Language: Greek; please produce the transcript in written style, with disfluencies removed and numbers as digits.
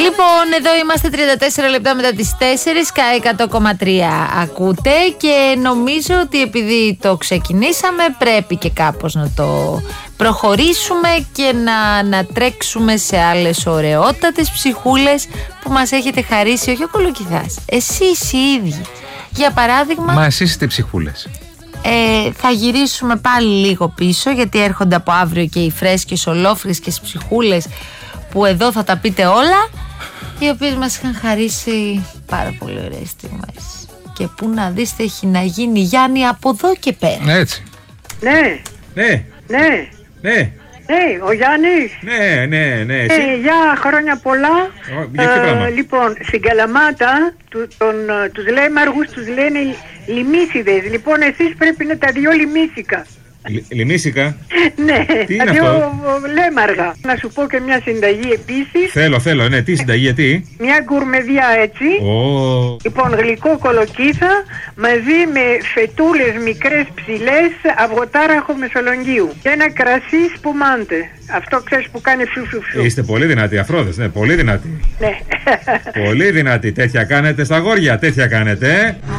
Λοιπόν, εδώ είμαστε 34 λεπτά μετά τις 4, ΚΑ 100,3 ακούτε και νομίζω ότι επειδή το ξεκινήσαμε πρέπει και κάπως να το προχωρήσουμε και να τρέξουμε σε άλλες ωραιότατες ψυχούλες που μας έχετε χαρίσει, όχι ο Κολοκυθάς, εσείς οι ίδιοι. Για παράδειγμα... Μα εσείς είστε ψυχούλες. Θα γυρίσουμε πάλι λίγο πίσω γιατί έρχονται από αύριο και οι φρέσκες ολόφρυσκες ψυχούλες που εδώ θα τα πείτε όλα, οι οποίες μας είχαν χαρίσει πάρα πολύ ωραίες στιγμές. Και πού να δεις τι έχει να γίνει, Γιάννη, από εδώ και πέρα. Έτσι. Ναι. Ναι. Ναι. Ναι. Ναι, ο Γιάννης. Ναι. Εσύ. Για χρόνια πολλά. Για ποιο πράγμα? Λοιπόν, στην Καλαμάτα τους λέμαργους τους λένε λιμίσιδες. Λοιπόν, εσείς πρέπει να τα δυο λιμίσικα. Λιμίσικα. Ναι, Τι είναι τα δυο αυτό? λέμαργα. Να σου πω και μια συνταγή επίσης. Θέλω, ναι, τι συνταγή, γιατί? Μια γκουρμεδιά έτσι. Λοιπόν, γλυκό κολοκύθα μαζί με φετούλες μικρές ψηλές, αυγοτάραχο Μεσολογγίου. Και ένα κρασί σπουμάντε. Αυτό ξέρεις που κάνει φιου. Είστε πολύ δυνατοί αφρόδες, ναι, πολύ δυνατοί. Ναι. Πολύ δυνατοί, τέτοια κάνετε στα αγόρια, τέτοια κάνετε.